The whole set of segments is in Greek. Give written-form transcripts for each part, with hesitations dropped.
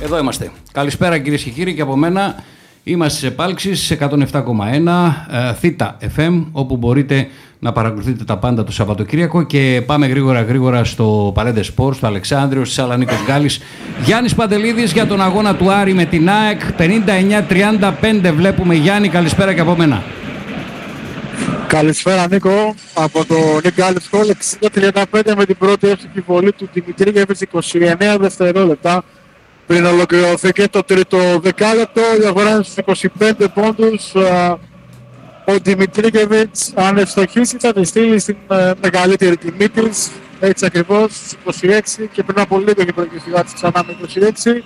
Εδώ είμαστε. Καλησπέρα κυρίες και κύριοι, και από μένα είμαστε σε επάλξεις 107,1 Θήτα FM, όπου μπορείτε να παρακολουθείτε τα πάντα το Σαββατοκύριακο. Και πάμε γρήγορα στο Παρέντε Σπορ, στο Αλεξάνδριο, στη Σαλονίκος Γκάλης. Γιάννης Παντελίδης για τον αγώνα του Άρη με την ΑΕΚ. 59-35 βλέπουμε. Γιάννη, καλησπέρα και από μένα. Καλησπέρα Νίκο, από το Νίκο Γκάλης Σχόλ. 60-35 με την πρώτη εύστοχη βολή του Δημητρίγεβιτς, 29 δευτερόλεπτα πριν ολοκληρωθεί και το τρίτο δεκάλεπτο. Διαφορά στους 25 πόντους. Ο Δημητρίγεβιτς, αν ευστοχίσει, θα τη στείλει στην μεγαλύτερη τιμή της. Έτσι ακριβώς, στις 26, και πριν από λίγο και προηγηθήκα ξανά με 26.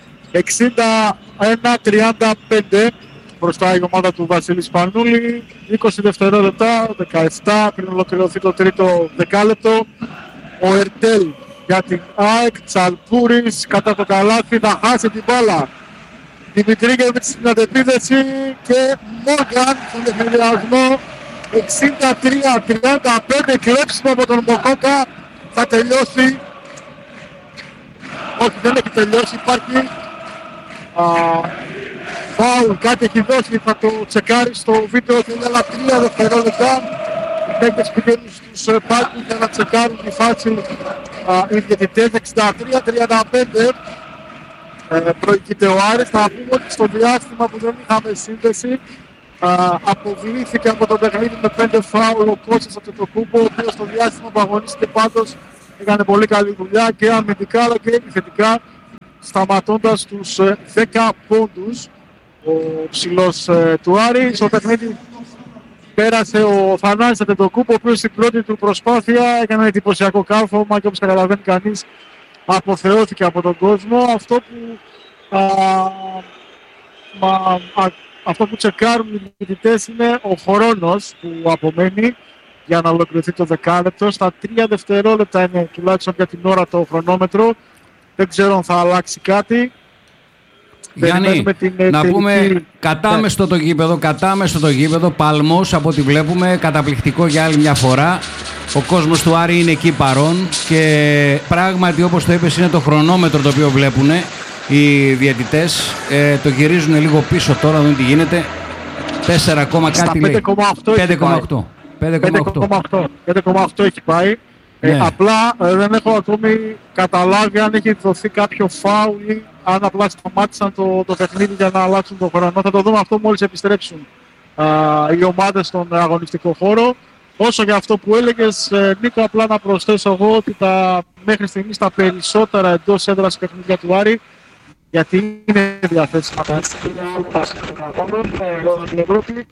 61-35 μπροστά η ομάδα του Βασίλη Σπανούλη. 20 δευτερόλεπτα, 17 πριν ολοκληρωθεί το τρίτο δεκάλεπτο. Ο Ερτέλ για την ΑΕΚ, Τσαλπούρης κατά το καλάθι, θα χάσει την μπάλα. Δημητρίγεβιτς στην αντεπίθεση και Μόργαν στον εφηδιασμό. 63-35, κλέψιμο από τον Μοκόκα. Θα τελειώσει. Όχι, δεν έχει τελειώσει, υπάρχει φάουλ, κάτι έχει δώσει, θα το τσεκάρει στο βίντεο. Θέλει άλλα 3 δευτερόλεπτα. Οι παίκτες πηγαίνουν στους πάλκους για να τσεκάρουν τη φάση οι διαιτητές. 63-35 προηγείται ο Άρης. Θα πούμε ότι στο διάστημα που δεν είχαμε σύνδεση αποβλήθηκε από το παιχνίδι με 5 φάουλ ο Κώστας Αντετοκούμπο, ο οποίος στο διάστημα που αγωνίστηκε πάντως έκανε πολύ καλή δουλειά και αμυντικά αλλά και επιθετικά, σταματώντας τους 10 πόντους. Ο ψηλός του Άρη. Στο παιχνίδι πέρασε ο Θανάσης Αντετοκούμπο, ο οποίος στην πρώτη του προσπάθεια έκανε εντυπωσιακό κάρφωμα και όπως καταλαβαίνει κανείς αποθεώθηκε από τον κόσμο. Αυτό που τσεκάρουν οι διαιτητές είναι ο χρόνος που απομένει για να ολοκληρωθεί το δεκάλεπτο. Στα 3 δευτερόλεπτα είναι τουλάχιστον για την ώρα το χρονόμετρο. Δεν ξέρω αν θα αλλάξει κάτι. Γιάννη, να πούμε κατάμεστο το γήπεδο, παλμός από ό,τι βλέπουμε, καταπληκτικό για άλλη μια φορά. Ο κόσμος του Άρη είναι εκεί παρόν και πράγματι, όπως το είπες, είναι το χρονόμετρο το οποίο βλέπουν οι διαιτητές. Το γυρίζουν λίγο πίσω τώρα, δεν τι γίνεται. 4, κάτι λέει. 5,8 έχει πάει. Ναι. Απλά δεν έχω ακόμη καταλάβει αν έχει δοθεί κάποιο φάουλ ή αν απλά σταμάτησαν το παιχνίδι για να αλλάξουν τον χρόνο. Θα το δούμε αυτό μόλις επιστρέψουν οι ομάδες στον αγωνιστικό χώρο. Όσο για αυτό που έλεγες, Νίκο, απλά να προσθέσω εγώ ότι μέχρι στιγμής τα περισσότερα εντός έδρας παιχνίδια του Άρη, γιατί είναι διαθέσιμα τα στην Ευρώπη,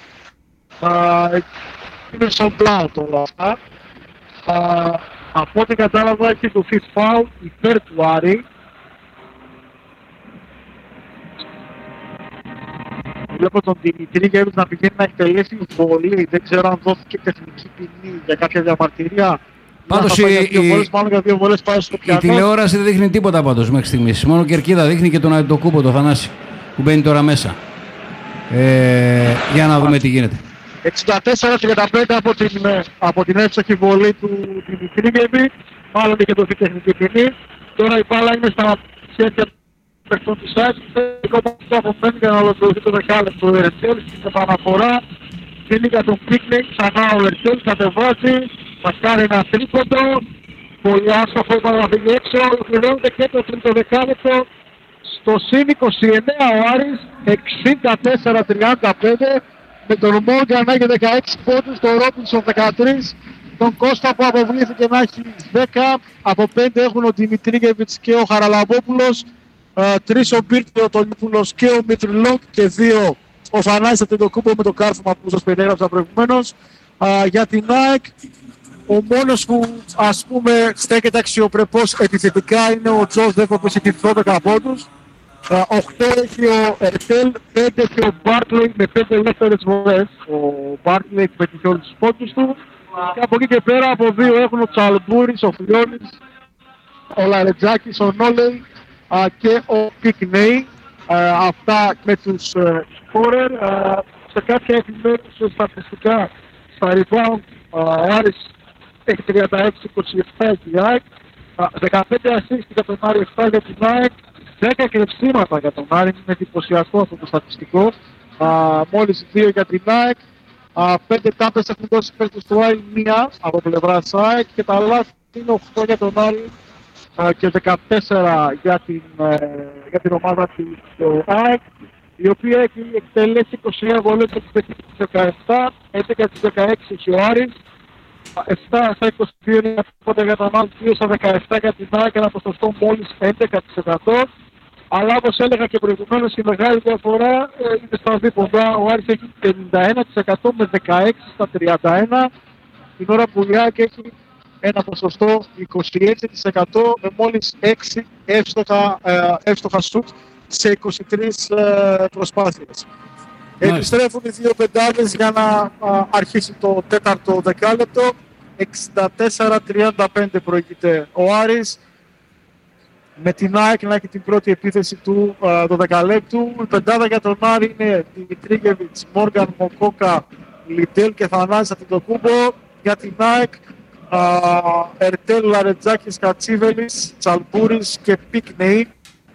είναι σομπλάου όλα αυτά. Από ό,τι κατάλαβα έχει δοθεί φάουλ υπέρ του Άρη. Βλέπω τον Δημητρίγεβιτς να πηγαίνει να εκτελέσει βολή. Δεν ξέρω αν δόθηκε τεχνική ποινή για κάποια διαμαρτυρία. Πάντως η τηλεόραση δεν δείχνει τίποτα πάντως μέχρι στιγμής. Μόνο κερκίδα δείχνει και τον Αντετοκούμπο, τον Θανάση, που μπαίνει τώρα μέσα. Για να δούμε τι γίνεται. 64-35 από την εύστοχη βολή του Δημητρίγεβιτς. Μάλλον είχε δοθεί τεχνική ποινή. Τώρα η μπάλα είναι στα χέρια του παιχτών της ΑΕΚ. Αυτό απομένει για να ολοκληρωθεί το δεκάλεπτο. Ο Ερτέλ στην επαναφορά στείλει για τον Πίκνικ. Ξανά ο Ερτέλ κατεβάζει. Μας κάνει ένα τρίποντο. Πολύ άστοχο, είπα να φύγει έξω. Ολοκληρώνεται και το τρίτο δεκάλεπτο. Στο συν 29 ο Άρης 64-35. Με τον Μόργαν να έχει 16 πόντους, τον Ρόμπινσον 13, τον Κώστα που αποβλήθηκε να έχει 10, από 5 έχουν ο Δημητρίγεβιτς και ο Χαραλαμπόπουλος, 3 ο Μπίρτιο, ο Τολιόπουλος και ο Μητριλόκ και 2 ο Θανάσης Αντετοκούμπο με το κάρφωμα που σας περιέγραψα προηγουμένως. Για την ΑΕΚ, ο μόνος που ας πούμε στέκεται αξιοπρεπώς επιθετικά είναι ο Τζόσδεφ, που έχει 12 πόντους. 8 έχει ο Ερτέλ, 5 έχει ο Μπάρτλεϊ με 5 ελεύθερες βολές. Ο Μπάρτλεϊ έχει πετύχει όλους τους πόντους του. Και από εκεί και πέρα από 2 έχουν ο Τσαλμπούρης, ο Φιλιώνης, ο Λαρετζάκης, ο Νόλεϊ και ο Πικνέι. Αυτά με τους σκόρερ. Σε κάποια επιμέρους στατιστικά στα rebound ο Άρης έχει 36-27 για την ΑΕΚ. 15 assist για τον Άρη, 7 για την ΑΕΚ. 10 κλεψίματα για τον Άρη, είναι εντυπωσιακό αυτό το στατιστικό. Μόλις 2 για την ΑΕΚ. 5 τάπες έχουν δώσει παίκτες του Άρη, 1 από πλευρά ΑΕΚ και τα λάθη είναι 8 για τον Άρη και 14 για την ομάδα της ΑΕΚ, η οποία έχει εκτελέσει 21 βολές από τις 17, 11 τις 16 έχει ο Άρης, 7 στα 22 για τον Άρη, 2 στα 17 για την ΑΕΚ, ένα ποσοστό μόλις 11%. Αλλά όπως έλεγα και προηγουμένως, η μεγάλη διαφορά είναι στα δίποντα. Ο Άρης έχει 51% με 16 στα 31, την ώρα που η ΑΕΚ έχει ένα ποσοστό 26% με μόλις 6 εύστοχα σουτ σε 23 προσπάθειες. Επιστρέφουν οι δύο πεντάδες για να αρχίσει το τέταρτο δεκάλεπτο. 64-35 προηγείται ο Άρης, με την ΑΕΚ να έχει την πρώτη επίθεση του το δεκαλέπτου. Η πεντάδα για τον Άρη είναι Δημητρίγεβιτς, Μόργαν, Μοκόκα, Λιντέλ και Θανάσης Αντιτοκούμπο. Για την ΑΕΚ Ερτέλ, Λαρετζάκης, Κατσίβελης, Τσαλπούρης και Πίκνεϊ.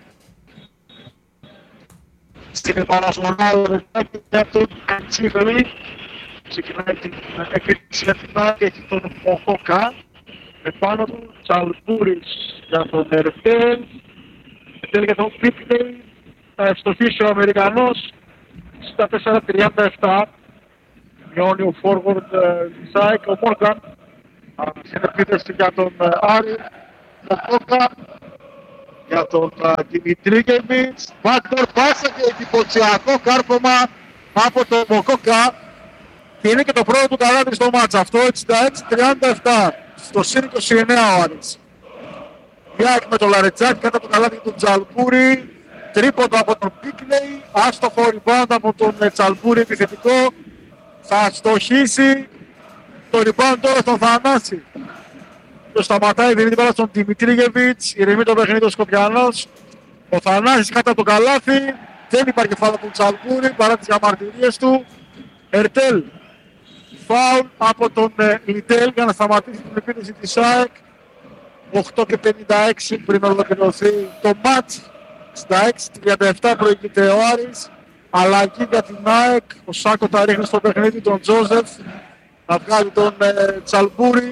Στην επανασμονά ο Λαρετζάκης για τον Κατσίβελη. Ξεκινάει την επίθεση για την ΑΕΚ, έχει τον Μοκόκα. Επάνω του Τσαλπούρης για τον Ερτέλ. Ερτέλ για τον Πίκνεϊ. Θα ευστοχίσει ο Αμερικανός στα 4.37. Μειώνει ο forward της ΑΕΚ, ο Μόργαν. Στην επίθεση για τον Άρη. Ο Κόκα για τον Δημητρίγεβιτς. Backdoor πάσα και εντυπωσιακό κάρπομα από τον Μοκόκα. Και είναι και το πρώτο του καλάθι στο μάτς αυτό. 66-37. Στο ΣΥΝ 29 ο Άρης. Γιάκ με τον Λαρετζάκη κατά το καλάθι του Τσαλπούρη. Τρίποντο από τον Πίκνεϊ. Άστοχο rebound από τον Τσαλπούρη επιθετικό. Θα στοχίσει το rebound τώρα στον Θανάση. Το σταματάει, δίνει την μπάλα στον Δημητρίγεβιτς. Ηρεμεί το παιχνίδι ο Σκοπιανός. Ο Θανάσης κάτω από το καλάθι. Δεν υπάρχει φάουλ από τον Τσαλπούρη παρά τις διαμαρτυρίες του. Ερτέλ. Φάουλ από τον Λιντέλ για να σταματήσει την επίθεση της ΑΕΚ. 8 και 56 πριν ολοκληρωθεί το μάτς. 66-37 προηγείται ο Άρης. Αλλαγή για την ΑΕΚ. Ο Σάκο τα ρίχνει στο παιχνίδι τον Τζόζεφ. Να βγάλει τον Τσαλπούρη,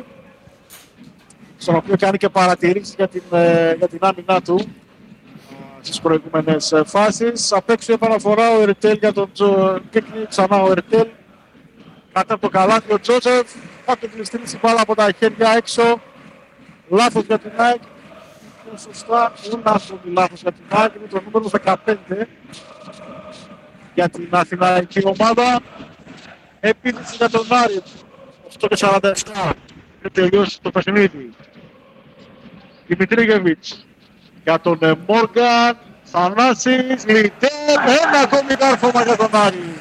στον οποίο κάνει και παρατηρήσεις για την άμυνά του στις προηγούμενες φάσεις. Απ' έξω επαναφορά ο Ερτέλ για τον Πίκνεϊ. Ξανά ο Ερτέλ. Κάτω από το καλάθι ο Τζόζεφ. Θα του πληστρήσει μπάλα από τα χέρια έξω. Λάθος για την ΑΕΚ. Σωστά, είναι λάθος για την ΑΕΚ. Είναι το νούμερο 15 για την αθηναϊκή ομάδα. Επίθεση για τον Άρη. 8 και 47. Και τελειώσει το παιχνίδι. Δημητρίγεβιτς για τον Μόργαν. Θανάσης, Λιντέλ. Ένα ακόμη κάρφωμα για τον Άρη.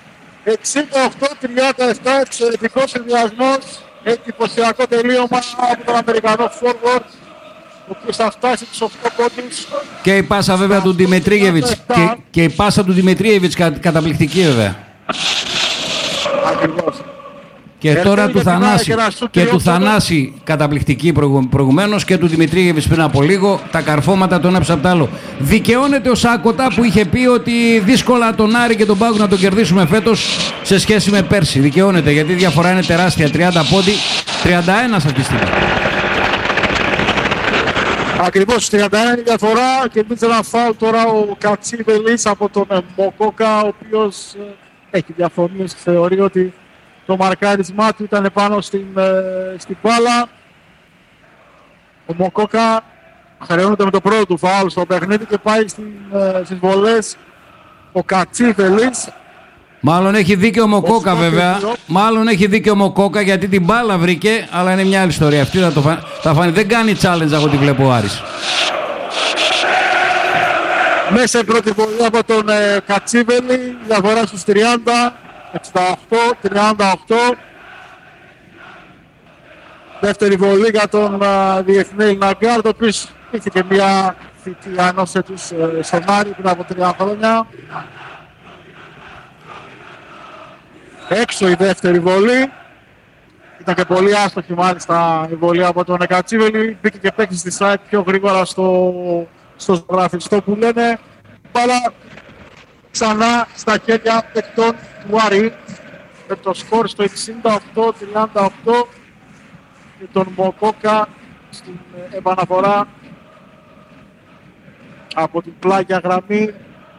68-37. Εξαιρετικός συνδυασμός. Εντυπωσιακό τελείωμα από τον Αμερικανό forward, ο οποίος θα φτάσει τους 8 πόντους. Και η πάσα βέβαια του Δημητρίγεβιτς. Και η πάσα του Δημητρίγεβιτς καταπληκτική βέβαια. Ακριβώς. Και τώρα του Θανάση. Και του Θανάση καταπληκτική προηγουμένως και του Δημητρίγεβιτς πριν από λίγο. Τα καρφώματα τον ένα από το άλλο. Δικαιώνεται ο Σάκοτα που είχε πει ότι δύσκολα τον Άρη και τον Πάγκο να τον κερδίσουμε φέτος σε σχέση με πέρσι. Δικαιώνεται γιατί η διαφορά είναι τεράστια. 30 πόντι, 31 αυτή τη στιγμή. Ακριβώς, 31 η διαφορά και μπήκε ένα φάουλ τώρα ο Κατσίβελης από τον Μοκόκα, ο οποίος έχει διαφωνίες και θεωρεί ότι το μαρκάρισμά του ήταν πάνω στην μπάλα. Ο Μοκόκα χρεώνεται με το πρώτο του φάουλ στο παιχνίδι και πάει στις βολές ο Κατσίβελης. Μάλλον έχει δίκιο ο Μοκόκα βέβαια. Μάλλον έχει δίκιο ο Μοκόκα γιατί την μπάλα βρήκε, αλλά είναι μια άλλη ιστορία. Αυτή θα φανεί. Δεν κάνει challenge από ό,τι βλέπω ο Άρης. Μέσα η πρώτη βολή από τον Κατσίβελη, διαφορά στους 30, 68-38. Δεύτερη βολή για τον διεθνή Ναγκάρ, το οποίο είχε και μια θητεία ενός έτους στον Άρη πριν από 3 χρόνια. Έξω η δεύτερη βολή. Ήταν και πολύ άστοχη μάλιστα η βολή από τον Κατσίβελη. Μπήκε και παίξει στη site πιο γρήγορα στο στο ζωγραφιστό που λένε. Μπάλα ξανά στα χέρια παικτών του Άρη με το σκορ στο 68-38 και τον Μοκόκα στην επαναφορά από την πλάγια γραμμή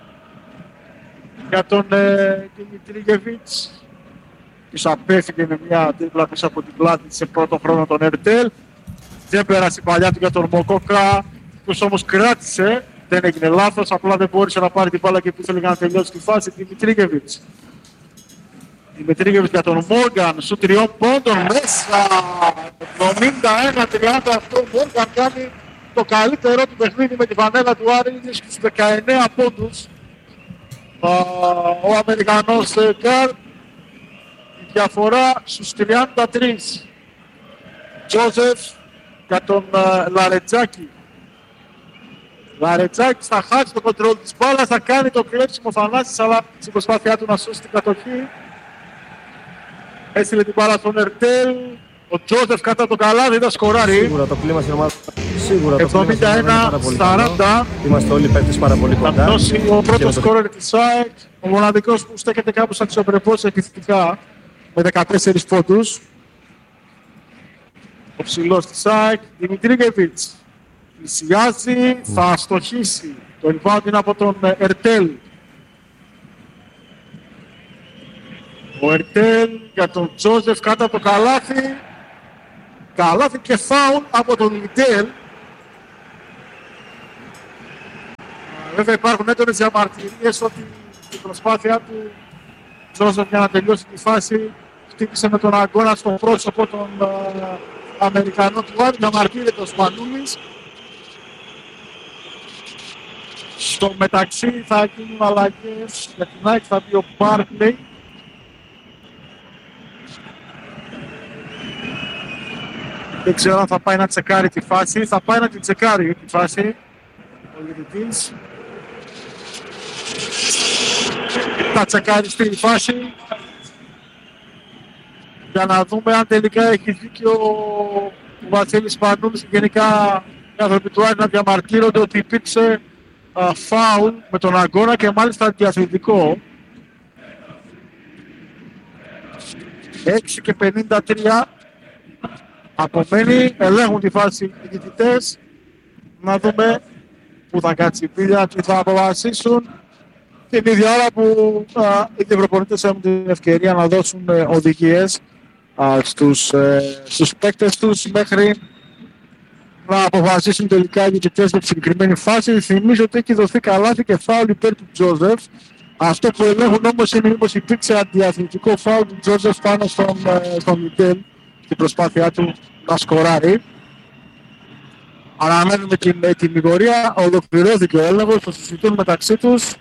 για τον Δημητρίγεβιτς. Τους απέφυγε με μια τρίπλα πίσω από την πλάτη σε πρώτο χρόνο τον Ερτέλ. Δεν πέρασε η παλιά του για τον Μοκόκα, που όμως κράτησε. Δεν έγινε λάθος, απλά δεν μπόρεσε να πάρει την μπάλα και που ήθελε να τελειώσει τη φάση. Δημητρίγεβιτς. Δημητρίγεβιτς για τον Μόργαν, σου 3 πόντων μέσα. 71-38, Μόργαν κάνει το καλύτερο του παιχνίδι με τη φανέλα του Άρη, είναι στους 19 πόντους. Ο Αμερικανός Γκάρ, η διαφορά στους 33. Τζόζεφ για τον Λαρετζάκη. Λαρετζάκης θα χάσει το κοντρόλ της μπάλας, θα κάνει το κλέψιμο Θανάσης, αλλά στην προσπάθειά του να σώσει την κατοχή. Έστειλε την μπάλα στον Ερτέλ. Ο Τζόζεφ κατά το καλάδι, ήταν σκοράρι. Σίγουρα το κλίμα στην ομάδα. Σίγουρα το 71-40. Είμαστε όλοι παίκτες πάρα πολύ κοντά. Θα δώσει ο πρώτος σκόρερ της ΑΕΚ. Ο μοναδικός που στέκεται κάπως αξιοπρεπώς επιθετικά με 14 πόντους. Ο ψηλός της ΑΕΚ, Δημητρίγεβιτς. Πλησιάζει, θα στοχίσει. Το rebound είναι από τον Ερτέλ. Ο Ερτέλ για τον Τζόζεφ κάτω από το καλάθι. Καλάθι και φάουλ από τον Λιντέλ. Βέβαια υπάρχουν έντονες διαμαρτυρίες ότι η προσπάθειά του Τζόζεφ για να τελειώσει τη φάση χτύπησε με τον αγώνα στο πρόσωπο των Αμερικανών του Άρη. Διαμαρτύρεται ο Σπανούλης. Στο μεταξύ θα γίνουν αλλαγές για την ΑΕΚ, θα μπει ο Μπάρκλεϊ. Δεν ξέρω αν θα πάει να τσεκάρει τη φάση. Θα πάει να την τσεκάρει τη φάση ο διαιτητής. Θα τσεκάρει τη φάση για να δούμε αν τελικά έχει δίκιο ο Βασίλης Σπανούλης και γενικά οι άνθρωποι του Άρη να διαμαρτύρονται ότι υπήρξε φάουλ με τον αγώνα και μάλιστα διαθλητικό. 6 και 53 απομένει, ελέγχουν τη φάση οι διαιτητές. Να δούμε που θα κάτσει η πύλια, τι θα αποφασίσουν. Την ίδια ώρα που οι προπονητές έχουν την ευκαιρία να δώσουν οδηγίες στους παίκτες τους μέχρι να αποφασίσουν τελικά οι διαιτητές με τη συγκεκριμένη φάση. Θυμίζω ότι έχει δοθεί καλάθι και φάουλ υπέρ του Τζόζεφ. Αυτό που ελέγχουν όμως είναι μήπως υπήρξε αντιαθλητικό φάουλ του Τζόζεφ πάνω στον Μιτέλ στην προσπάθειά του να σκοράρει. Αναμένουμε την τιμιγορία, ολοκληρώθηκε ο έλεγχος, θα συζητούν μεταξύ τους.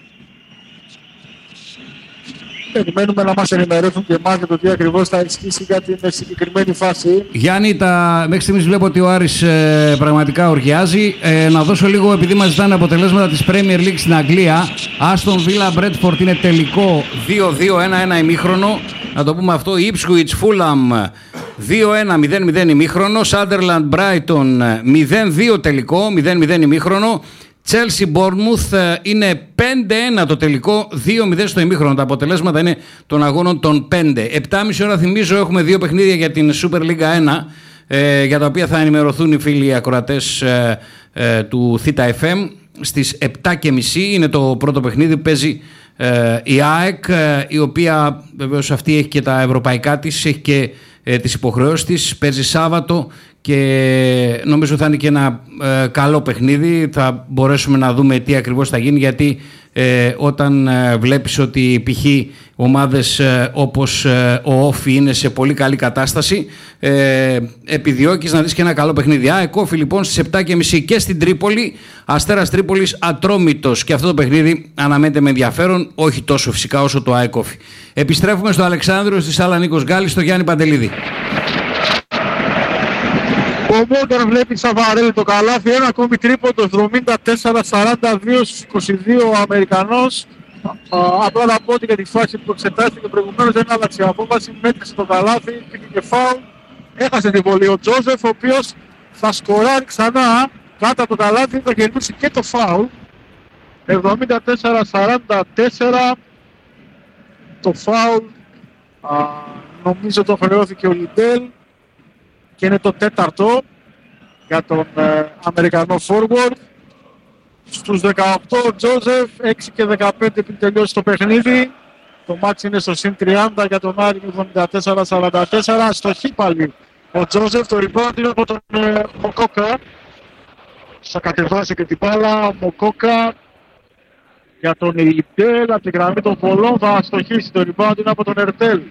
Περιμένουμε να μας ενημερώσουν και εμάς για το τι ακριβώς θα ισχύσει για την συγκεκριμένη φάση. Γιάννη, μέχρι στιγμής βλέπω ότι ο Άρης πραγματικά οργιάζει. Να δώσω λίγο, επειδή μας ζητάνε αποτελέσματα της Premier League στην Αγγλία. Άστον Βίλα Μπρέντφορντ είναι τελικό 2-2-1-1 ημίχρονο. Να το πούμε αυτό. Ipswich Fulham 2-1-0-0 ημίχρονο. Sunderland Brighton 0-2 τελικό 0-0 ημίχρονο. Chelsea Bournemouth είναι 5-1 το τελικό, 2-0 στο ημίχρονο. Τα αποτελέσματα είναι των αγώνων των 5. 7.30 ώρα θυμίζω έχουμε 2 παιχνίδια για την Super League 1 για τα οποία θα ενημερωθούν οι φίλοι ακροατές του Theta FM. Στις 7.30 είναι το πρώτο παιχνίδι που παίζει η ΑΕΚ, η οποία βεβαίως αυτή έχει και τα ευρωπαϊκά της, έχει και τις υποχρεώσεις της, παίζει Σάββατο και νομίζω θα είναι και ένα καλό παιχνίδι. Θα μπορέσουμε να δούμε τι ακριβώς θα γίνει, γιατί όταν βλέπεις ότι π.χ. ομάδες όπως ο Όφι είναι σε πολύ καλή κατάσταση, επιδιώκεις να δεις και ένα καλό παιχνίδι. ΑΕΚ Όφι λοιπόν στις 7.30 και στην Τρίπολη, Αστέρας Τρίπολης Ατρόμητος, και αυτό το παιχνίδι αναμένεται με ενδιαφέρον, όχι τόσο φυσικά όσο το ΑΕΚ Όφι. Επιστρέφουμε στο Αλεξάνδριο, στη Σάλα Νίκος Γκάλης, στο Γιάννη Παντελίδη. Ο Μόργαν βλέπει Σαβαρέλη το καλάθι, ένα ακόμη τρίποντο, 74-42 στους 22 ο Αμερικανός. Απλά να πω ότι για τη φάση που εξετάστηκε προηγουμένως δεν άλλαξε η απόφαση, μέτρησε το καλάθι, πήγε και φάουλ, έχασε την βολή ο Τζόζεφ, ο οποίος θα σκοράρει ξανά κάτω από το καλάθι θα κερδίσει και το φάουλ. 74-44. Το φάουλ νομίζω το χρεώθηκε ο Λιντέλ και είναι το τέταρτο για τον Αμερικανό forward. Στους 18 ο Τζόζεφ, 6 και 15 πριν τελειώσει το παιχνίδι. Το μάτς είναι στο συν 30 για τον Άρη, 74-44. Στο χ πάλι ο Τζόζεφ, το rebound είναι από τον Μοκόκα. Θα κατεβάσει και την μπάλα ο Μοκόκα για τον Λιντέλ. Από την γραμμή των πολλών θα αστοχίσει, το rebound είναι από τον Ερτέλ.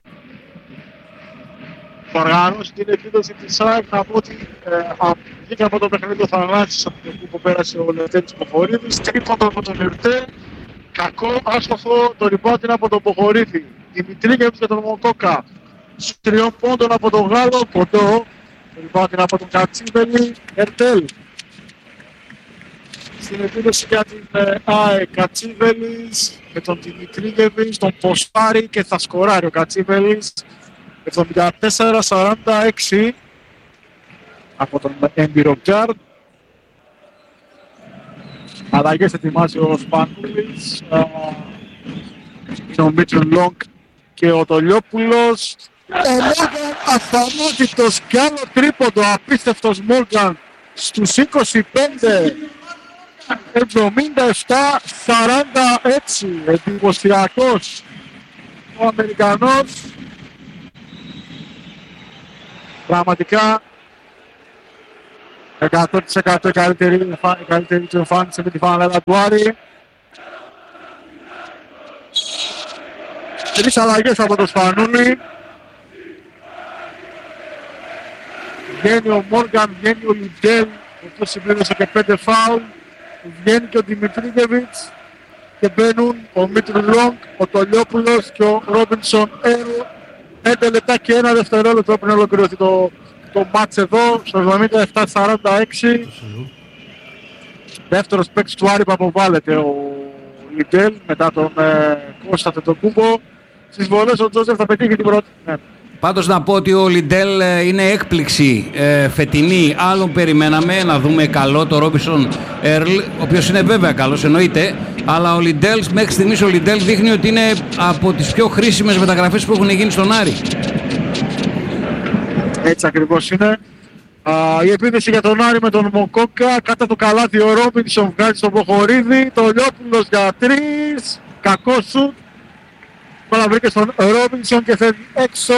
Θα οργανώσει την επίδοση της ΑΕΚ. Να πω ότι βγήκε από το παιχνίδι ο Θανάσης από το που πέρασε ο Λευτέρης Ποχορίδης. Τρίποντο από τον Ερτέλ. Κακό, άστοχο, το rebound είναι από τον Ποχορίδη. Δημητρίκεβιτς για τον Μοκόκα. 3 πόντων από τον Γάλλο, κοντό. Το rebound είναι από τον Κατσίβελη. Ερτέλ. Στην επίδοση για την ΑΕΚ, Κατσίβελης με τον Δημητρίκεβιτς, τον ποστάρει και θα σκοράρει ο Κατσίβελης. 74-46 από τον έμπειρο γκάρντ. Αλλαγές ετοιμάζει ο Σπανούλης, ο Μίτσον Λόγκ και ο Τολιόπουλος. Ο Μόργαν αθανότητος κι άλλο τρίποντο, απίστευτος Μόργαν στους 25. 77-46, εντυπωσιακός ο Αμερικανός. Πραγματικά 100% η καλύτερη του εμφάνιση με τη φανέλα του Άρη. 3 αλλαγές από το Σπανούλη. Βγαίνει ο Μόργαν, βγαίνει ο Λιντέλ, ο οποίος συμπλήρωσε και 5 φάουλ. Βγαίνει και ο Δημητρίκεβιτς και μπαίνουν ο Μίτρου Λόγκ, ο Τολιόπουλος και ο Ρόμπινσον Έρ. 5 λεπτά και 1 δευτερόλεπτο πριν ολοκληρωθεί το μάτς εδώ, στο 77-46. Δεύτερος παίκτης του Άρη που αποβάλλεται ο Λιντέλ μετά τον Κώστα Τετοκούμπο. Στις βολές ο Τζόζεφ θα πετύχει την πρώτη. Ναι. Πάντως να πω ότι ο Λιντέλ είναι έκπληξη φετινή. Άλλον περιμέναμε να δούμε καλό το Ρόμπινσον Έρλ, ο οποίος είναι βέβαια καλός εννοείται, αλλά ο Λιντέλ μέχρι στιγμής δείχνει ότι είναι από τις πιο χρήσιμες μεταγραφές που έχουν γίνει στον Άρη. Έτσι ακριβώς είναι. Η επίθεση για τον Άρη με τον Μοκόκα, κάτω το καλάθι ο Ρόμπινσον βγάζει στον Ποχορίδη, το Λιόπουλος για 3, κακό σουτ. Τώρα βρήκε στον Ρόμπινσον και φεύγει έξω.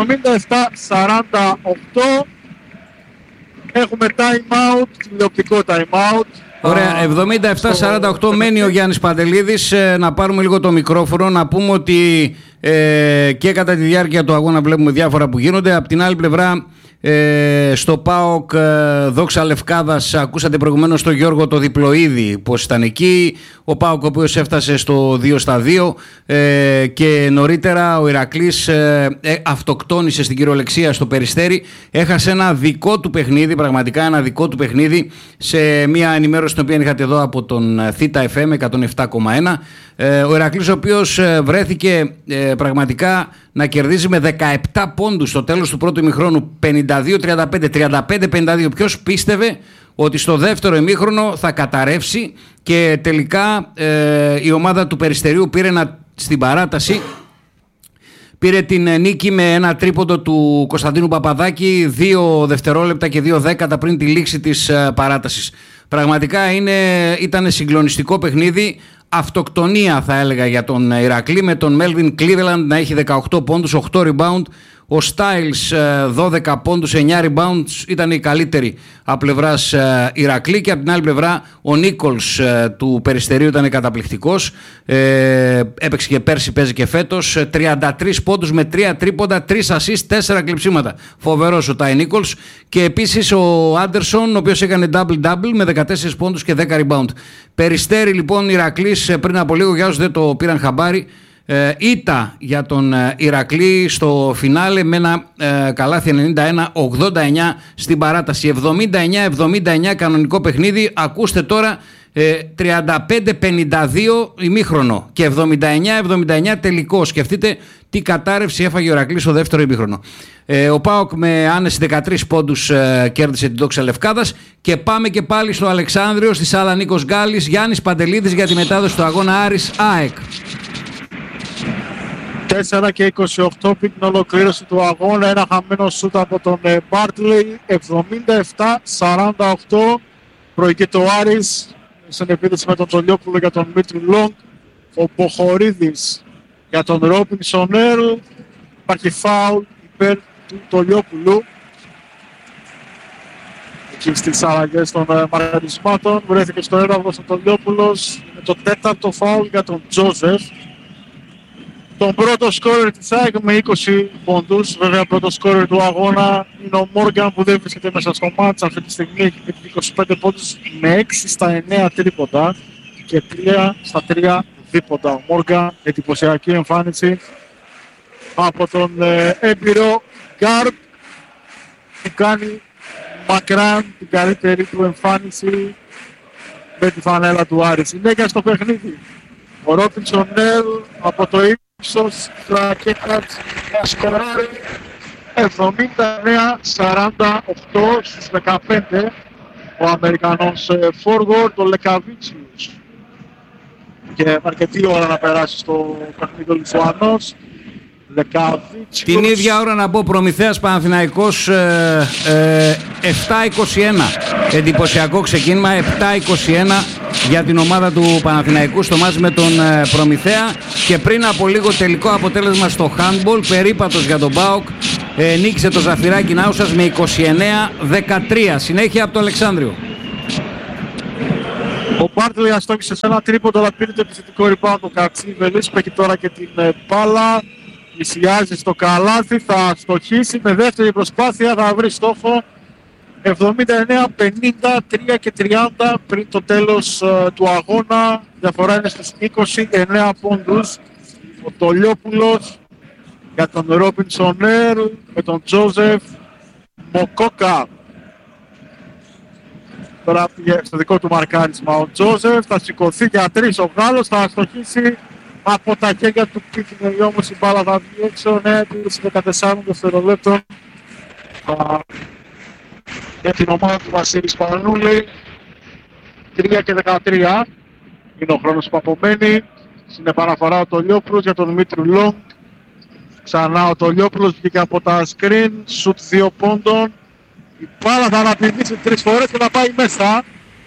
77-48. Έχουμε time out, τηλεοπτικό time out. Ωραία, 77-48 μένει ο Γιάννης Παντελίδης. Να πάρουμε λίγο το μικρόφωνο, να πούμε ότι και κατά τη διάρκεια του αγώνα βλέπουμε διάφορα που γίνονται. Απ' την άλλη πλευρά, στο ΠΑΟΚ Δόξα Λευκάδας, ακούσατε προηγουμένως τον Γιώργο το Διπλοίδη πως ήταν εκεί. Ο ΠΑΟΚ ο οποίος έφτασε στο 2-2 και νωρίτερα ο Ηρακλής αυτοκτόνησε στην κυριολεξία στο Περιστέρι. Έχασε ένα δικό του παιχνίδι, πραγματικά ένα δικό του παιχνίδι, σε μια ενημέρωση την οποία είχατε εδώ από τον Θήτα FM 107,1. Ο Ηρακλής ο οποίος βρέθηκε πραγματικά να κερδίζει με 17 πόντους στο τέλος του πρώτου ημιχρόνου, 52-35, 35-52. Ποιος πίστευε ότι στο δεύτερο ημίχρονο θα καταρρεύσει και τελικά η ομάδα του Περιστερίου πήρε στην παράταση. Πήρε την νίκη με ένα τρίποντο του Κωνσταντίνου Παπαδάκη 2 δευτερόλεπτα και 2 δέκατα πριν τη λήξη της παράτασης. Πραγματικά ήταν συγκλονιστικό παιχνίδι. Αυτοκτονία θα έλεγα για τον Ηρακλή, με τον Μέλβιν Κλίβελαντ να έχει 18 πόντους, 8 rebound. Ο Στάιλς 12 πόντους, 9 rebounds, ήταν η καλύτερη από πλευράς Ηρακλή, και από την άλλη πλευρά ο Νίκολς του Περιστερίου ήταν καταπληκτικός. Έπαιξε και πέρσι, παίζει και φέτος. 33 πόντους με 3 τρίποντα, 3 assist, 4 κλειψίματα. Φοβερός ο Τάι Νίκολς. Και επίσης ο Άντερσον, ο οποίος έκανε double-double με 14 πόντους και 10 rebound. Περιστέρι λοιπόν Ηρακλής πριν από λίγο, για όσους δεν το πήραν χαμπάρι, ήττα για τον Ηρακλή στο φινάλε με ένα καλάθι 91-89 στην παράταση. 79-79 κανονικό παιχνίδι. Ακούστε τώρα, 35-52 ημίχρονο και 79-79 τελικό. Σκεφτείτε Τι κατάρρευση έφαγε ο Ηρακλής στο δεύτερο ημίχρονο. Ο ΠΑΟΚ με άνεση 13 πόντους κέρδισε την Δόξα Λευκάδας. Και πάμε και πάλι στο Αλεξάνδριο, στη Σάλα Νίκος Γκάλης, Γιάννης Παντελίδης για τη μετάδοση του αγώνα Άρης ΑΕΚ. 4 και 28 πριν την ολοκλήρωση του αγώνα, ένα χαμένο σούτ από τον Μπάρτλεϊ, 77-48. Προηγείται ο Άρης στην επίθεση με τον Τολιόπουλο για τον Μήτρου Λόγκ, ο Μποχορίδης για τον Ρόμπινσον Ερλ. Υπάρχει φάουλ υπέρ του Τολιόπουλου. Εκεί στις αλλαγές των μαργαρισμάτων βρέθηκε στο έδαφος ο Τολιόπουλος με το τέταρτο φάουλ για τον Τζόζεφ. Τον πρώτο σκόρερ της ΑΕΚ με 20 πόντους. Βέβαια πρώτο σκόρερ του αγώνα είναι ο Μόργαν που δεν βρίσκεται μέσα στο μάτς. Αυτή τη στιγμή έχει 25 πόντους με 6 στα 9 τρίποντα και 3 στα 3 δίποτα. Ο Μόργαν, εντυπωσιακή εμφάνιση από τον έμπειρο γκάρντ που κάνει μακράν την καλύτερη του εμφάνιση με τη φανέλα του Άρη. Συνέχεια στο παιχνίδι. Ο Ρόμπινσον Ερλ από το ύψος ρακέτας να σκοράρει 79-48 στους 15 ο Αμερικανός forward, ο Λεκαβίτσιους. Και αρκετή ώρα να περάσει στο παιχνίδι ο Λιθουανός. Την ίδια ώρα να πω Προμηθέας Παναθηναϊκός 7-21. Εντυπωσιακό ξεκίνημα, 7-21 για την ομάδα του Παναθηναϊκού στο μάτς με τον Προμηθέα. Και πριν από λίγο τελικό αποτέλεσμα στο handball, περίπατος για τον ΠΑΟΚ, νίκησε το Ζαφυράκι Νάουσας με 29-13. Συνέχεια από το Αλεξάνδριο. Ο Μπάρτλεϊ αστόχησε σε ένα τρίποντο, αλλά πήρε το επιθετικό rebound του Κατσίβελης που έχει τώρα και την μπάλα. Πλησιάζει στο καλάθι, θα στοχίσει με δεύτερη προσπάθεια, θα βρει στόχο. 79-53 και 30 πριν το τέλος του αγώνα. Διαφορά είναι στους 29 πόντους. Ο Τολιόπουλος για τον Ρόμπινσον Ερλ με τον Τζόζεφ Μοκόκα. Τώρα πήγε στο δικό του μαρκάρισμα ο Τζόζεφ, θα σηκωθεί για 3 ο Γάλλος, θα αστοχίσει από τα χέρια του Πίκνεϊ, όμως η μπάλα θα βγει έξω. Ναι, πήρε 14 δευτερολέπτων για την ομάδα του Βασίλη Σπανούλη. 3 και 13 είναι ο χρόνος που απομένει. Στην επαναφορά ο Τολιόπουλος για τον Δημήτρη Λόγκ. Ξανά ο Τολιόπουλος βγήκε από τα screen, σουτ 2 πόντων. Η μπάλα θα αναπηδήσει 3 φορές και θα πάει μέσα.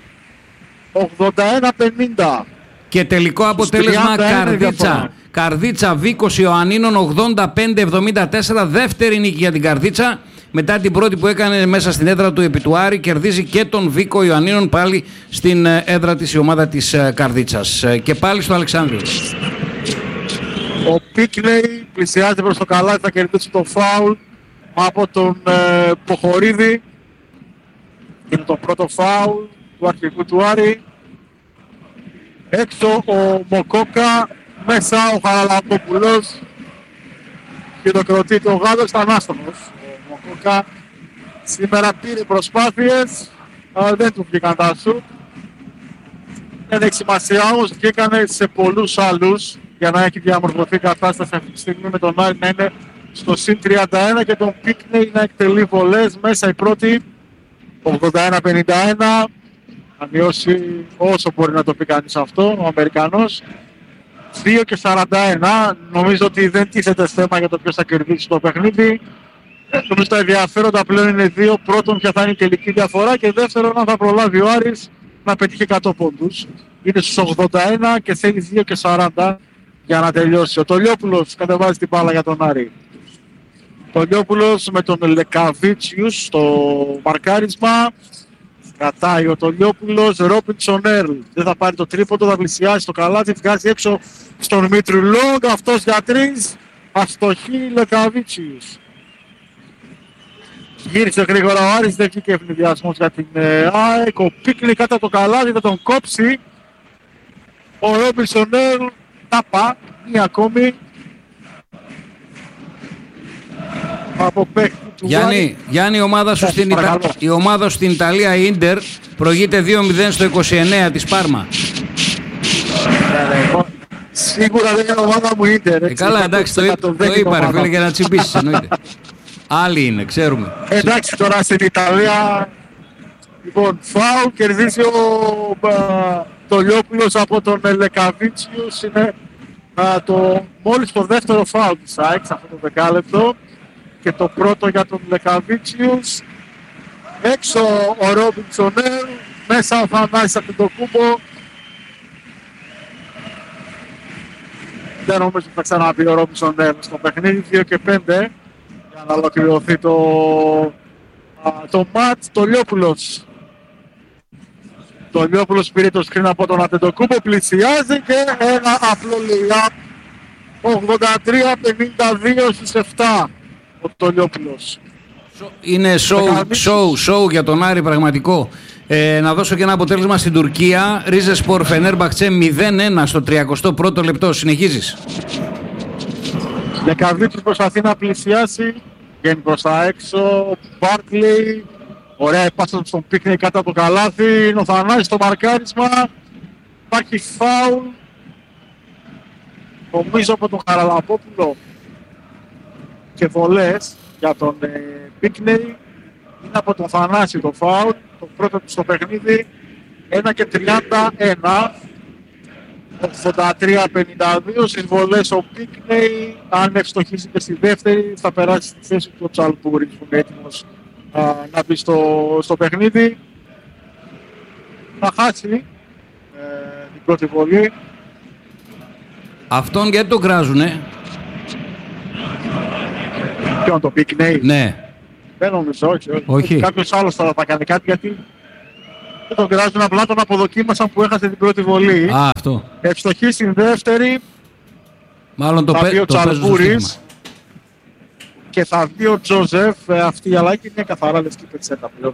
81-50. Και τελικό αποτέλεσμα Καρδίτσα. Καρδίτσα Βίκος Ιωαννίνων 85-74. Δεύτερη νίκη για την Καρδίτσα. Μετά την πρώτη που έκανε μέσα στην έδρα του επί του Άρη, κερδίζει και τον Βίκο Ιωαννίνων πάλι στην έδρα της η ομάδα της Καρδίτσας. Και πάλι στο Αλεξάνδριο. Ο Πίκνεϊ πλησιάζει προς το καλάθι, θα κερδίσει το φάουλ από τον Ποχορίδη. Είναι το πρώτο φάουλ του αρχηγού του Άρη. Έξω ο Μοκόκα, μέσα ο Χαραλαμπόπουλος και το κροτήτη ο Γάλλος ήταν άστοχος. Ο Μοκόκα σήμερα πήρε προσπάθειες, αλλά δεν του βγήκαν τα σουτ. Δεν έχει σημασία όμως, βγήκανε σε πολλούς άλλους για να έχει διαμορφωθεί η κατάσταση αυτή τη στιγμή με τον Άρη να είναι στο συν 31 και τον Πίκνεϊ να εκτελεί βολές μέσα η πρώτη 81-51. Θα μειώσει όσο μπορεί να το πει κανείς αυτό, ο Αμερικανός. 2 και 41, νομίζω ότι δεν τίθεται θέμα για το ποιος θα κερδίσει το παιχνίδι. Νομίζω τα ενδιαφέροντα πλέον είναι δύο. Πρώτον, ποια θα είναι η τελική διαφορά και δεύτερον, αν θα προλάβει ο Άρης να πετύχει 100 πόντους. Είναι στους 81 και θέλει 2 και 40 για να τελειώσει. Ο Τολιόπουλος κατεβάζει την μπάλα για τον Άρη. Τολιόπουλος με τον Λεκαβίτσιους στο μαρκάρισμα. Κρατάει ο Τολιόπουλος, Ρόμπινσον Ερλ. Δεν θα πάρει το τρίποντο, θα πλησιάσει το καλάθι, βγάζει έξω στον Μήτρου Λόγκ. Αυτός για 3, αστοχή Λεκαβίτσιους. Γύρισε γρήγορα ο Άρης, δεν βγήκε ευνηδιασμός για την ΑΕΚ. Ο Πίκνεϊ κάτω από το καλάθι, θα τον κόψει. Ο Ρόμπινσον Ερλ, τάπα, μία ακόμη. Από παίκτη του Γιάννη, η ομάδα σου στην Ιταλία, η Ίντερ, προηγείται 2-0 στο 29 της Πάρμα. Σίγουρα δεν είναι ομάδα μου Ίντερ. Καλά, εντάξει, το είπα ρε φίλε για να τσιμπήσεις, εννοείται. Άλλοι είναι, ξέρουμε. Εντάξει, τώρα στην Ιταλία, λοιπόν, φάουλ, κερδίζει το Λιόπουλος από τον Λεκαβίτσιους, είναι μόλις το δεύτερο φάουλ της ΑΕΚ σε αυτό το δεκάλεπτο και το πρώτο για τον Λεκαβίτσιους. Έξω ο Ρόμπινσον, μέσα ο Θανάσης Αντετοκούμπο. Δεν νομίζω ότι θα ξαναπεί ο Ρόμπινσον στο παιχνίδι, 2 και 5 για να ολοκληρωθεί το μάτς. Το Λιόπουλος πήρε το screen από τον Αντετοκούμπο, πλησιάζει και ένα απλό layup, 83-52 στις 7 ο Λιόπουλος. Είναι show για τον Άρη πραγματικό. Να δώσω και ένα αποτέλεσμα στην Τουρκία. Ριζεσπορ Φενέρμπαχτσε 0-1 στο 31ο λεπτό. Συνεχίζεις. Λεκαβίτσιος προσπαθεί να πλησιάσει, βγαίνει προς τα έξω. Μπάρκλεϊ, ωραία επάσταση στον Πίκνεϊ κάτω από το καλάθι. Είναι ο Θανάσης στο μαρκάρισμα. Υπάρχει φάουλ. Νομίζω από τον Χαραλαμπόπουλο και βολές για τον Πίκνεϊ. Είναι από τον Θανάση το φάουλ. Το πρώτο του στο παιχνίδι. 1 και 31. 83-52 στις βολές ο Πίκνεϊ. Αν ευστοχίσει και στη δεύτερη θα περάσει στη θέση του ο Τσαλπούρης που είναι έτοιμος να μπει στο παιχνίδι. Θα χάσει την πρώτη βολή. Αυτόν γιατί τον κράζουνε? Ποιον, το Πίκνεϊ? Ναι. Δεν νομίζω, όχι. Κάποιος άλλος τώρα θα κάνει κάτι γιατί δεν τον κράζουν, απλά τον αποδοκίμασαν που έχασε την πρώτη βολή. Αυτό. Ευστοχή στην δεύτερη. Μάλλον το παίζει ο Τσαλπούρης και θα βγει ο Τζόζεφ. Αυτή η αλλαγή είναι καθαρά λευκή πετσέτα πλέον.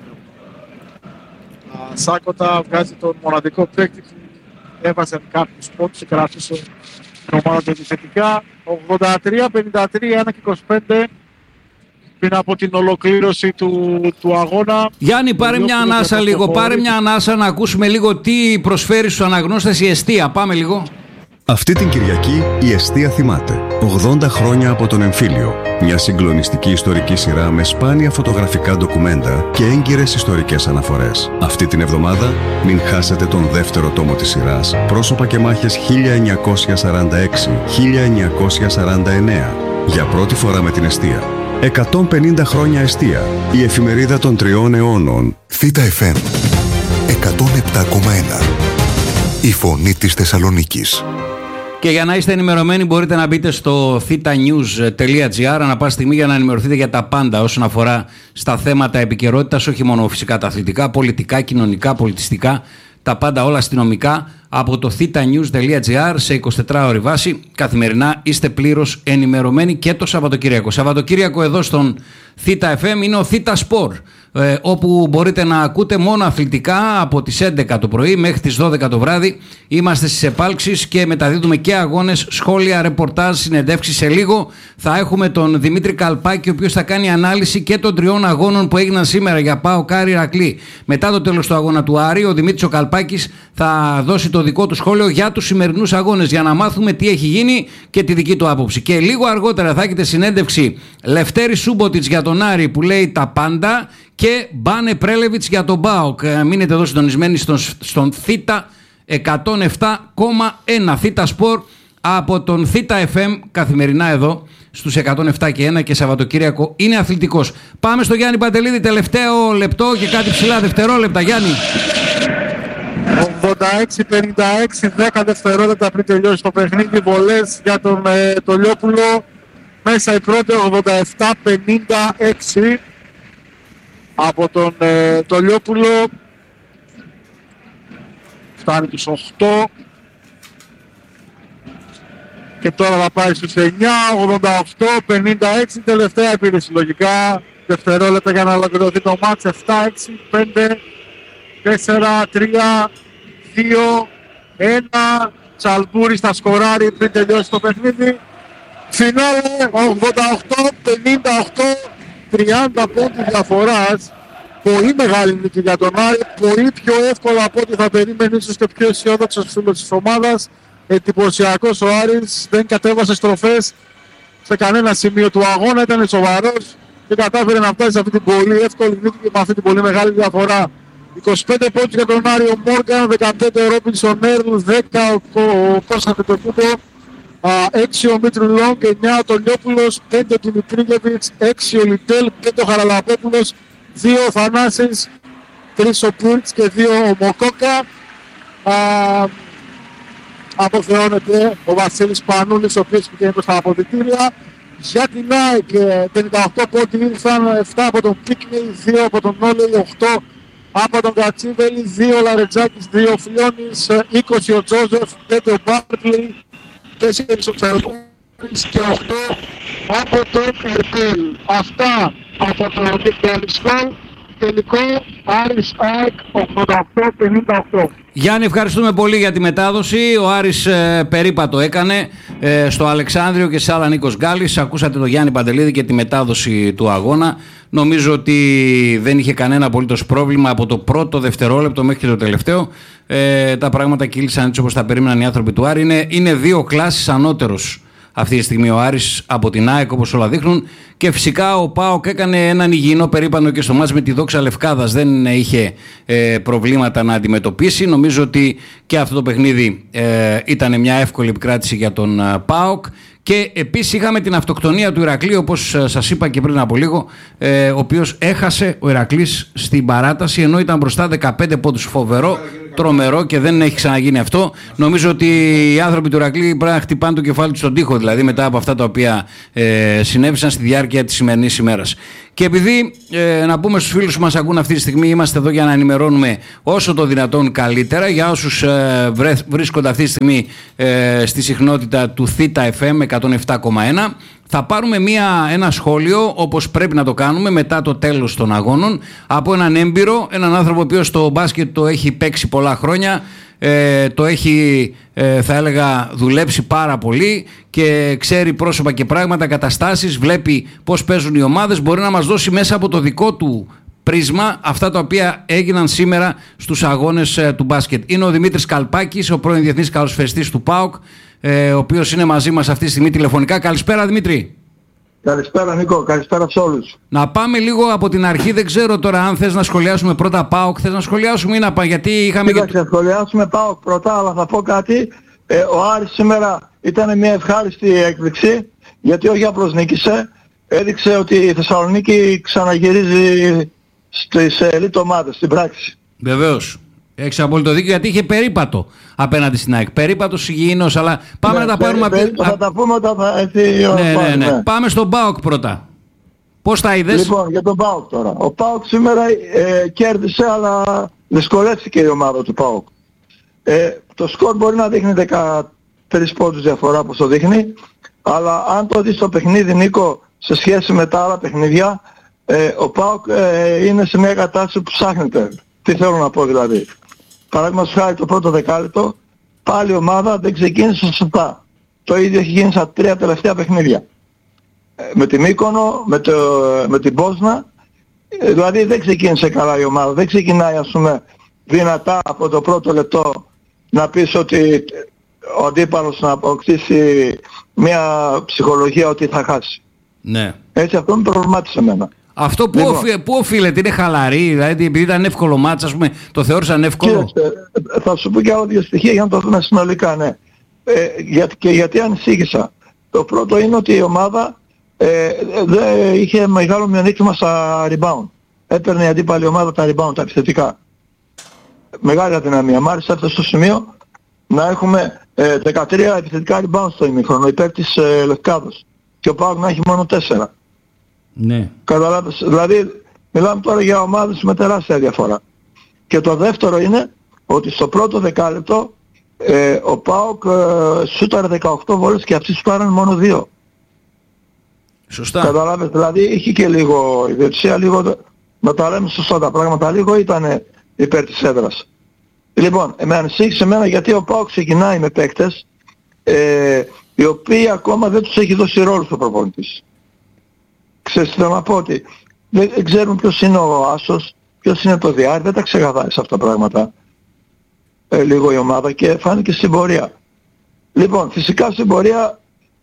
Σάκοτα βγάζει τον μοναδικό παίκτη που έβαζε κάποιους πόντους και κράτησε την ομάδα του επιθετικά. 83-53, 1 και 25 πριν από την ολοκλήρωση του αγώνα. Γιάννη, πάρε μια ανάσα λίγο, πάρε μια ανάσα να ακούσουμε λίγο τι προσφέρει στους αναγνώστες η Εστία. Πάμε λίγο. Αυτή την Κυριακή η Εστία θυμάται 80 χρόνια από τον εμφύλιο. Μια συγκλονιστική ιστορική σειρά με σπάνια φωτογραφικά ντοκουμέντα και έγκυρες ιστορικές αναφορές. Αυτή την εβδομάδα μην χάσετε τον δεύτερο τόμο της σειράς «Πρόσωπα και μάχες 1946-1949». Για πρώτη φορά με την Εστία. 150 χρόνια Εστία. Η εφημερίδα των 3 αιώνων. Θήτα FM 107,1. Η φωνή της Θεσσαλονίκης. Και για να είστε ενημερωμένοι μπορείτε να μπείτε στο thetanews.gr ανά πάση στιγμή για να ενημερωθείτε για τα πάντα όσον αφορά στα θέματα επικαιρότητας, όχι μόνο φυσικά τα αθλητικά, πολιτικά, κοινωνικά, πολιτιστικά, τα πάντα όλα αστυνομικά από το thetanews.gr σε 24ωρη βάση. Καθημερινά είστε πλήρως ενημερωμένοι και το Σαββατοκύριακο. Σαββατοκύριακο εδώ στον Theta FM είναι ο Theta Sport, όπου μπορείτε να ακούτε μόνο αθλητικά από τις 11 το πρωί μέχρι τις 12 το βράδυ. Είμαστε στις επάλξεις και μεταδίδουμε και αγώνες, σχόλια, ρεπορτάζ, συνεντεύξεις. Σε λίγο θα έχουμε τον Δημήτρη Καλπάκη, ο οποίος θα κάνει ανάλυση και των 3 αγώνων που έγιναν σήμερα για ΠΑΟΚ Άρη Ηρακλή. Μετά το τέλος του αγώνα του Άρη, ο Δημήτρης ο Καλπάκης θα δώσει το δικό του σχόλιο για τους σημερινούς αγώνες, για να μάθουμε τι έχει γίνει και τη δική του άποψη. Και λίγο αργότερα θα έχετε συνέντευξη Λευτέρη Σούμποτιτς για τον Άρη που λέει τα πάντα και Μπάνε Πρέλεβιτς για τον ΠΑΟΚ. Μείνετε εδώ συντονισμένοι στον Θήτα 107,1 Θήτα Sport από τον Θήτα FM καθημερινά εδώ στους 107 και 1 και Σαββατοκύριακο είναι αθλητικός. Πάμε στο Γιάννη Παντελίδη, τελευταίο λεπτό και κάτι ψηλά δευτερόλεπτα. Γιάννη. 86-56, 10 δευτερόλεπτα πριν τελειώσει το παιχνίδι. Βολές για τον Λιόπουλο. Μέσα η πρώτη 87-56 από τον Λιόπουλο. Φτάνει τους 8. Και τώρα θα πάει στους 9, 88-56, τελευταία επίδεση λογικά. Δευτερόλεπτα για να ολοκληρωθεί το μάτς. 7-6, 5, 4, 3, 2, 1. Τσαλπούρης θα σκοράρει πριν τελειώσει το παιχνίδι. Φινάλε 88-58, 30 πόντους διαφοράς. Πολύ μεγάλη νίκη για τον Άρη, πολύ πιο εύκολα από ό,τι θα περίμενε ίσως και πιο αισιόδοξος φίλος της ομάδας. εντυπωσιακός ο Άρης, δεν κατέβασε στροφές σε κανένα σημείο του αγώνα, ήταν σοβαρός και κατάφερε να φτάσει σε αυτή την πολύ εύκολη νίκη και με αυτή την πολύ μεγάλη διαφορά. 25 πόντους για τον Άριο Μόργαν, 15 ο Ρόμπινσον Έρλ, 10 ο Κώστας Πετροπούτο, 6 ο Μήτρου Λόγκ, 9 ο Τολιόπουλος, 5 ο Δημητρίγεβιτς, 6 ο Λιτέλ, 5 ο Χαραλαπόπουλος, 2 ο Θανάσης, 3 ο Πούρτς και 2 ο Μοκόκα. Αποθεώνεται ο Βασίλης Πανούλης, ο οποίος πηγαίνει προς τα αποδυτήρια. Για την ΑΕΚ 58 πόντοι ήρθαν, 7 από τον Πίκνη, 2 από τον Όλεϊ, 8 από τον Κατσίβελη, 2 ο Λαρετζάκης, 2 ο Φλιώνης, 20 ο Τζόζεφ, 5 ο Μπάρτλι, 4 ο Τσαρδούνης και 8 από τον Ερτέλ. Αυτά από το Νικιαλισχόλ. Τελικό Άρης ΑΕΚ 88-58. Γιάννη, ευχαριστούμε πολύ για τη μετάδοση. Ο Άρης περίπατο έκανε στο Αλεξάνδριο και Σάλα Νίκος Γκάλης. Ακούσατε τον Γιάννη Παντελίδη και τη μετάδοση του αγώνα. Νομίζω ότι δεν είχε κανένα απολύτως πρόβλημα από το πρώτο δευτερόλεπτο μέχρι και το τελευταίο. Τα πράγματα κύλησαν έτσι όπως τα περίμεναν οι άνθρωποι του Άρη. Είναι 2 κλάσεις ανώτερος αυτή τη στιγμή ο Άρης από την ΑΕΚ, όπως όλα δείχνουν, και φυσικά ο ΠΑΟΚ έκανε έναν υγιεινό περίπατο και στο μάτς με τη Δόξα Λευκάδας δεν είχε προβλήματα να αντιμετωπίσει. Νομίζω ότι και αυτό το παιχνίδι ήταν μια εύκολη επικράτηση για τον ΠΑΟΚ. Και επίσης είχαμε την αυτοκτονία του Ηρακλή, όπως σας είπα και πριν από λίγο, ο οποίος έχασε ο Ηρακλής στην παράταση ενώ ήταν μπροστά 15 πόντους. Φοβερό, τρομερό και δεν έχει ξαναγίνει αυτό. Νομίζω ότι οι άνθρωποι του Ηρακλή πρέπει να χτυπάνε το κεφάλι του στον τοίχο, δηλαδή μετά από αυτά τα οποία συνέβησαν στη διάρκεια της σημερινής ημέρας. Και επειδή να πούμε στους φίλους που μας ακούν αυτή τη στιγμή, είμαστε εδώ για να ενημερώνουμε όσο το δυνατόν καλύτερα. Για όσους βρίσκονται αυτή τη στιγμή στη συχνότητα του Θήτα FM 107,1, θα πάρουμε ένα σχόλιο, όπως πρέπει να το κάνουμε μετά το τέλος των αγώνων, από έναν έμπειρο, έναν άνθρωπο ο οποίος το μπάσκετ το έχει παίξει πολλά χρόνια, το έχει θα έλεγα δουλέψει πάρα πολύ και ξέρει πρόσωπα και πράγματα, καταστάσεις, βλέπει πώς παίζουν οι ομάδες, μπορεί να μας δώσει μέσα από το δικό του πρίσμα αυτά τα οποία έγιναν σήμερα στους αγώνες του μπάσκετ. Είναι ο Δημήτρης Καλπάκης, ο πρώην διεθνής καλοσφαιριστής του ΠΑΟΚ, ο οποίος είναι μαζί μας αυτή τη στιγμή τηλεφωνικά. Καλησπέρα Δημήτρη. Καλησπέρα Νίκο, καλησπέρα σε όλους. Να πάμε λίγο από την αρχή, δεν ξέρω τώρα αν θες να σχολιάσουμε πρώτα ΠΑΟΚ, θες να σχολιάσουμε ή να πάμε, γιατί είχαμε... Κοίταξε, σχολιάσουμε ΠΑΟΚ πρώτα, αλλά θα πω κάτι. Ο Άρης σήμερα ήταν μια ευχάριστη έκπληξη, γιατί όχι απλώς νίκησε, έδειξε ότι η Θεσσαλονίκη ξαναγυρίζει στις ελίτ ομάδες, στην πράξη. Βεβαίως. Έχεις απόλυτο δίκιο, γιατί είχε περίπατο απέναντι στην ΑΕΚ. Περίπατος υγιεινός, αλλά πάμε να τα πάρουμε... Θα τα πούμε όταν θα έρθει η ώρα. Ναι. Πάμε στον ΠΑΟΚ πρώτα. Πώς τα είδες? Λοιπόν, για τον ΠΑΟΚ τώρα. Ο ΠΑΟΚ σήμερα κέρδισε, αλλά δυσκολεύτηκε η ομάδα του ΠΑΟΚ. Το σκορ μπορεί να δείχνει 13 πόντους διαφορά, όπως το δείχνει, αλλά αν το δεις το παιχνίδι, Νίκο, σε σχέση με τα άλλα παιχνίδια, ο ΠΑΟΚ είναι σε μια κατάσταση που ψάχνεται. Τι θέλω να πω δηλαδή? Παράδειγμα χάρη το πρώτο δεκάλεπτο, πάλι η ομάδα δεν ξεκίνησε σωστά. Το ίδιο έχει γίνει στα 3 τελευταία παιχνίδια. Με τη Μύκονο, με την Πόσνα, δηλαδή δεν ξεκίνησε καλά η ομάδα. Δεν ξεκινάει, ας πούμε, δυνατά από το πρώτο λεπτό να πεις ότι ο αντίπαλος να αποκτήσει μια ψυχολογία ότι θα χάσει. Ναι. Έτσι αυτό με προβλημάτισε εμένα. Αυτό πού οφείλεται, είναι χαλαρή, δηλαδή επειδή ήταν εύκολο μάτς, ας πούμε, το θεώρησαν εύκολο? Θα σου πω και άλλα δύο στοιχεία για να το δούμε συνολικά, ναι. Και γιατί ανησύχησα. Το πρώτο είναι ότι η ομάδα δεν είχε μεγάλο μειονέκτημα στα rebound. Έπαιρνε η αντίπαλη ομάδα τα rebound, τα επιθετικά. Μεγάλη αδυναμία. Μ' άρεσε αυτό στο σημείο να έχουμε 13 επιθετικά rebound στο ημίχρονο υπέρ της Λευκάδος. Και ο ΠΑΟΚ να έχει μόνο 4. Ναι. Καταλάβες, δηλαδή μιλάμε τώρα για ομάδες με τεράστια διαφορά. Και το δεύτερο είναι ότι στο πρώτο δεκάλεπτο ο ΠΑΟΚ σούταρε 18 βόλες και αυτοί σούταραν μόνο 2. Σωστά. Καταλάβες, δηλαδή είχε και λίγο ιδιοκτησία, λίγο, να τα λέμε σωστά τα πράγματα, λίγο ήταν υπέρ της έδρας. Λοιπόν, με ανησύχησε εμένα γιατί ο ΠΑΟΚ ξεκινάει με παίκτες οι οποίοι ακόμα δεν τους έχει δώσει ρόλο στο προπονητής. Ξέρεις τι θέλω να πω, ότι δεν ξέρουν ποιος είναι ο Άσος, ποιος είναι το Διάρη, δεν τα ξεκαθάρισε αυτά τα πράγματα λίγο η ομάδα και φάνηκε στην πορεία. Λοιπόν, φυσικά στην πορεία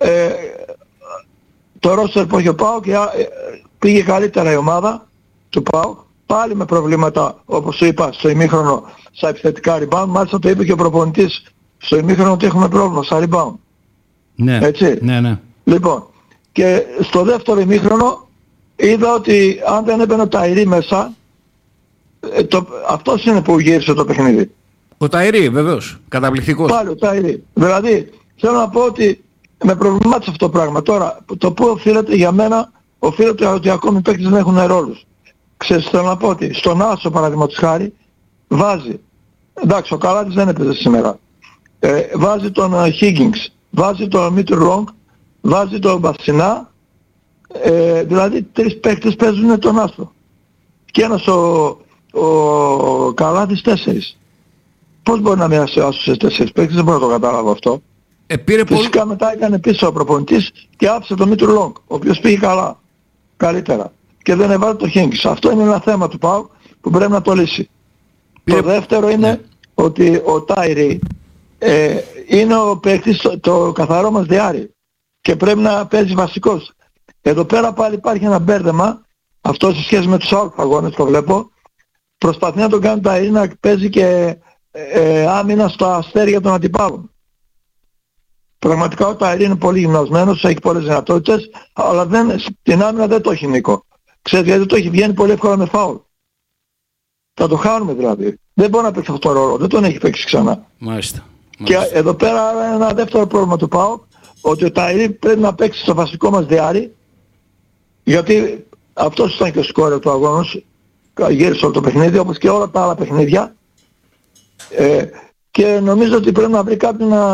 το ρόστερ που έχει ο ΠΑΟΚ πήγε καλύτερα η ομάδα του ΠΑΟΚ, πάλι με προβλήματα όπως σου είπα στο ημίχρονο στα επιθετικά rebound. Μάλιστα το είπε και ο προπονητής στο ημίχρονο ότι έχουμε πρόβλημα στα rebound. Ναι, έτσι. Ναι. Λοιπόν, και στο δεύτερο ημίχρονο είδα ότι αν δεν έμπαινε ο Ταϊρή μέσα, αυτός είναι που γύρισε το παιχνίδι. Ο Ταϊρή βεβαίως, καταπληκτικός. Πάλι ο Ταϊρή. Δηλαδή θέλω να πω ότι με προβλημάτισε αυτό το πράγμα. Τώρα το που οφείλεται για μένα, οφείλεται ότι ακόμη οι παίκτες δεν έχουν ρόλους. Ξέρεις, θέλω να πω ότι στον Άσο παραδείγματος χάρη βάζει, εντάξει ο Καλάτης δεν έπαιζε σήμερα, βάζει τον Higgins, βάζει τον Μίτρου Λόγκ, βάζει τον Μπασινά, δηλαδή 3 παίκτες παίζουν τον Άσο. Και ένας ο Καλάτης 4. Πώς μπορεί να μοιράσει ο Άσος σε 4 παίκτες, δεν μπορώ να το καταλάβω αυτό. Φυσικά μετά έκανε πίσω ο προπονητής και άφησε τον Μίτρου Λόγκ, ο οποίος πήγε καλύτερα. Και δεν έβαλε το Higgins. Αυτό είναι ένα θέμα του ΠΑΟΚ που πρέπει να το λύσει. Το δεύτερο είναι ότι ο Τάιρι είναι ο παίκτης, το καθαρό μας διάρρη και πρέπει να παίζει βασικός. Εδώ πέρα πάλι υπάρχει ένα μπέρδεμα, αυτό σε σχέση με τους άλλους αγώνες το βλέπω, προσπαθεί να τον κάνει Τάιρι να παίζει και άμυνα στα αστέρια των αντιπάλων. Πραγματικά ο Τάιρι είναι πολύ γυμνασμένος, έχει πολλές δυνατότητες, αλλά την άμυνα δεν το έχει Νίκο. Ξέρετε γιατί το έχει, βγαίνει πολύ εύκολα με φάουλ. Θα το χάνουμε δηλαδή. Δεν μπορεί να παίξει αυτό το ρόλο, δεν τον έχει παίξει ξανά. Μάλιστα. Και εδώ πέρα ένα δεύτερο πρόβλημα του ΠΑΟΚ, ότι ο Ταϊρή πρέπει να παίξει στο βασικό μας διάρρη, γιατί αυτός ήταν και ο σκόρερ του αγώνος, γύρισε όλο το παιχνίδι, όπως και όλα τα άλλα παιχνίδια, και νομίζω ότι πρέπει να βρει κάποιον να